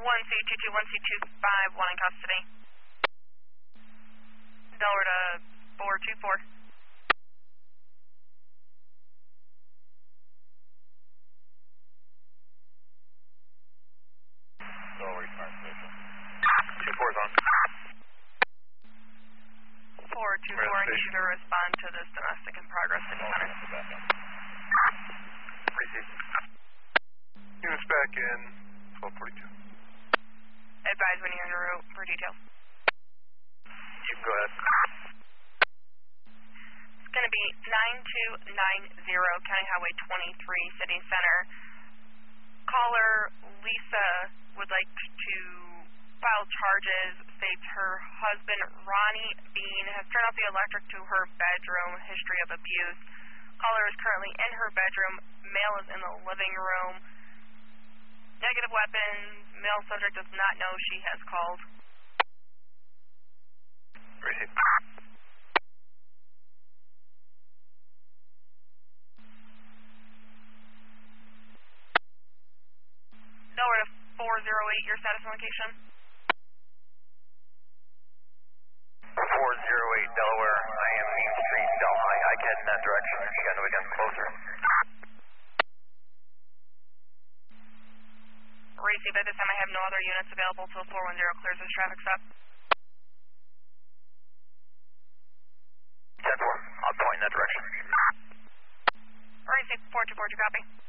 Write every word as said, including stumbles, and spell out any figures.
one C two two one C two five one in custody. Delaware to four two four. Delaware Smart Station. two four is on. four two four, I need you to respond to this domestic in progress in center. Received. Units back in twelve forty-two. Advise when you're en route for details. You can go ahead. It's going to be nine two nine zero County Highway twenty-three, City Center. Caller Lisa would like to file charges, states her husband Ronnie Bean has turned off the electric to her bedroom, history of abuse. Caller is currently in her bedroom, male is in the living room. Negative weapons, male subject does not know she has called. Received. Delaware to four zero eight, your status and location. four zero eight Delaware, I am Main Street, Delhi. I can in that direction. You guys know we getting closer. Received. At this time I have no other units available till four one zero clears this traffic stop. ten four, I'll point in that direction. Received. four two four, to copy.